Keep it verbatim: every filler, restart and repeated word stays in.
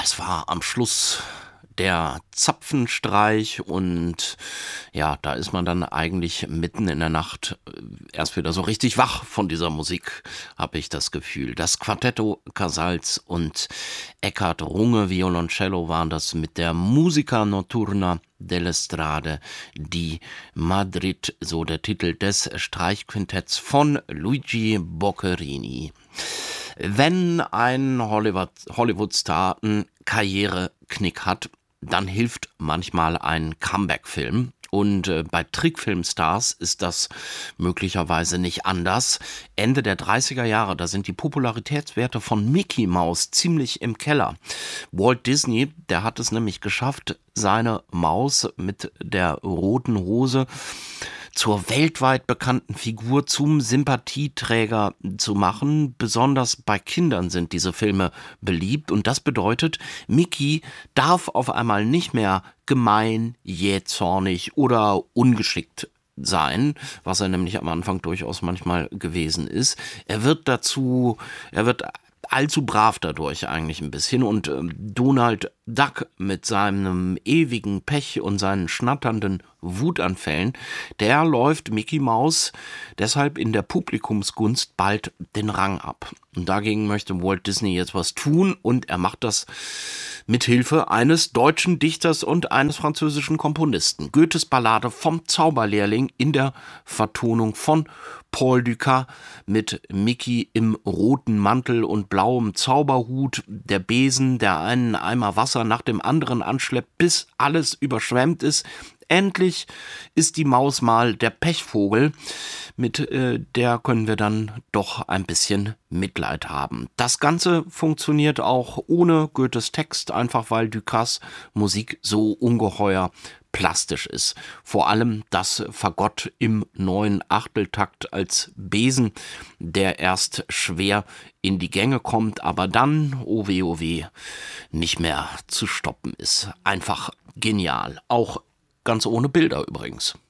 Das war am Schluss der Zapfenstreich und ja, da ist man dann eigentlich mitten in der Nacht erst wieder so richtig wach von dieser Musik, habe ich das Gefühl. Das Quartetto Casals und Eckhard Runge Violoncello waren das mit der Musica Notturna dell'Estrade di Madrid, so der Titel des Streichquintetts von Luigi Boccherini. Wenn ein Hollywood, Hollywood-Star einen Karriereknick hat, dann hilft manchmal ein Comeback-Film. Und äh, bei Trickfilmstars ist das möglicherweise nicht anders. Ende der dreißiger Jahre, da sind die Popularitätswerte von Mickey Mouse ziemlich im Keller. Walt Disney, der hat es nämlich geschafft, seine Maus mit der roten Hose zur weltweit bekannten Figur, zum Sympathieträger zu machen. Besonders bei Kindern sind diese Filme beliebt und das bedeutet, Mickey darf auf einmal nicht mehr gemein, jähzornig oder ungeschickt sein, was er nämlich am Anfang durchaus manchmal gewesen ist. Er wird dazu, er wird allzu brav dadurch eigentlich ein bisschen und äh, Donald Duck mit seinem ewigen Pech und seinen schnatternden Wutanfällen, der läuft Mickey Mouse deshalb in der Publikumsgunst bald den Rang ab. Und dagegen möchte Walt Disney jetzt was tun und er macht das mit Hilfe eines deutschen Dichters und eines französischen Komponisten. Goethes Ballade vom Zauberlehrling in der Vertonung von Paul Dukas mit Mickey im roten Mantel und blauem Zauberhut, der Besen, der einen Eimer Wasser nach dem anderen anschleppt, bis alles überschwemmt ist. Endlich ist die Maus mal der Pechvogel, mit äh, der können wir dann doch ein bisschen Mitleid haben. Das Ganze funktioniert auch ohne Goethes Text, einfach weil Dukas Musik so ungeheuer plastisch ist. Vor allem das Fagott im neuen Achteltakt als Besen, der erst schwer in die Gänge kommt, aber dann, oh weh, oh weh, nicht mehr zu stoppen ist. Einfach genial. Auch ganz ohne Bilder übrigens.